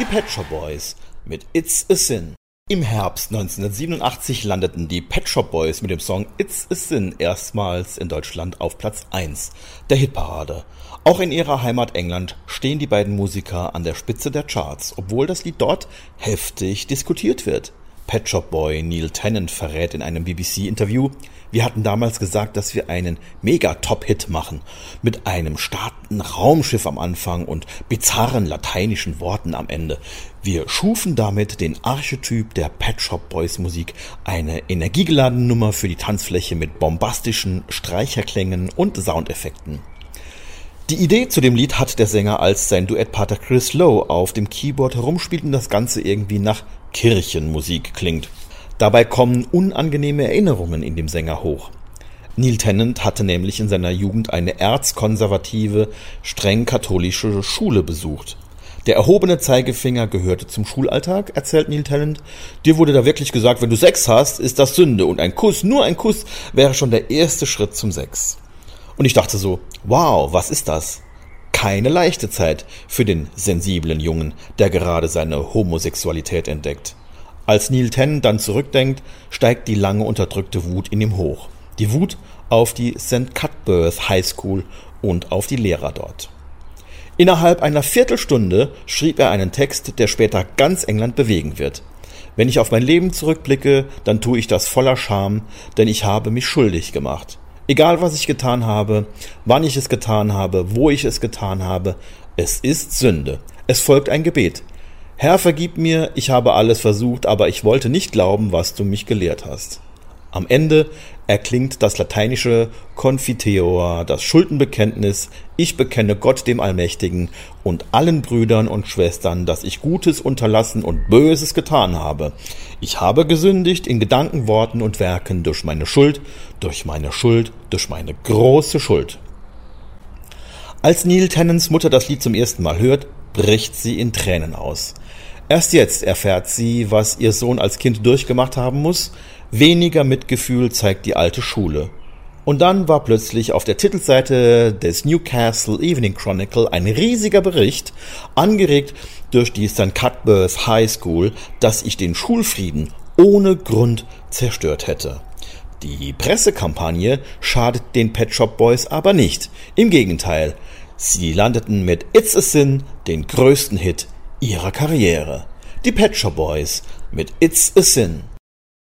Die Pet Shop Boys mit It's a Sin. Im Herbst 1987 landeten die Pet Shop Boys mit dem Song It's a Sin erstmals in Deutschland auf Platz 1 der Hitparade. Auch in ihrer Heimat England stehen die beiden Musiker an der Spitze der Charts, obwohl das Lied dort heftig diskutiert wird. Pet Shop Boy Neil Tennant verrät in einem BBC-Interview: Wir hatten damals gesagt, dass wir einen Mega-Top-Hit machen, mit einem starken Raumschiff am Anfang und bizarren lateinischen Worten am Ende. Wir schufen damit den Archetyp der Pet Shop Boys Musik, eine energiegeladene Nummer für die Tanzfläche mit bombastischen Streicherklängen und Soundeffekten. Die Idee zu dem Lied hat der Sänger, als sein Duettpartner Chris Lowe auf dem Keyboard herumspielt und das Ganze irgendwie nach Kirchenmusik klingt. Dabei kommen unangenehme Erinnerungen in dem Sänger hoch. Neil Tennant hatte nämlich in seiner Jugend eine erzkonservative, streng katholische Schule besucht. Der erhobene Zeigefinger gehörte zum Schulalltag, erzählt Neil Tennant. Dir wurde da wirklich gesagt, wenn du Sex hast, ist das Sünde und ein Kuss, nur ein Kuss, wäre schon der erste Schritt zum Sex. Und ich dachte so, wow, was ist das? Keine leichte Zeit für den sensiblen Jungen, der gerade seine Homosexualität entdeckt. Als Neil Tennant dann zurückdenkt, steigt die lange unterdrückte Wut in ihm hoch. Die Wut auf die St. Cuthbert's High School und auf die Lehrer dort. Innerhalb einer Viertelstunde schrieb er einen Text, der später ganz England bewegen wird. Wenn ich auf mein Leben zurückblicke, dann tue ich das voller Scham, denn ich habe mich schuldig gemacht. Egal, was ich getan habe, wann ich es getan habe, wo ich es getan habe, es ist Sünde. Es folgt ein Gebet. Herr, vergib mir, ich habe alles versucht, aber ich wollte nicht glauben, was du mich gelehrt hast. Am Ende erklingt das lateinische Confiteor, das Schuldenbekenntnis: Ich bekenne Gott dem Allmächtigen und allen Brüdern und Schwestern, dass ich Gutes unterlassen und Böses getan habe. Ich habe gesündigt in Gedanken, Worten und Werken durch meine Schuld, durch meine große Schuld. Als Neil Tennants Mutter das Lied zum ersten Mal hört, bricht sie in Tränen aus. Erst jetzt erfährt sie, was ihr Sohn als Kind durchgemacht haben muss. Weniger Mitgefühl zeigt die alte Schule. Und dann war plötzlich auf der Titelseite des Newcastle Evening Chronicle ein riesiger Bericht, angeregt durch die St. Cuthbert's High School, dass ich den Schulfrieden ohne Grund zerstört hätte. Die Pressekampagne schadet den Pet Shop Boys aber nicht. Im Gegenteil, sie landeten mit It's a Sin den größten Hit ihrer Karriere. Die Pet Shop Boys mit It's a Sin.